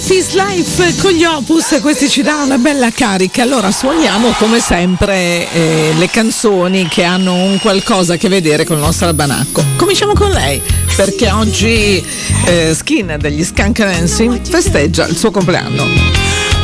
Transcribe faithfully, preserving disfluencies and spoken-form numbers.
Life is Life con gli Opus, questi ci danno una bella carica. Allora suoniamo come sempre eh, le canzoni che hanno un qualcosa a che vedere con il nostro almanacco. Cominciamo con lei, perché oggi eh, Skin degli Skunk Dancing festeggia il suo compleanno.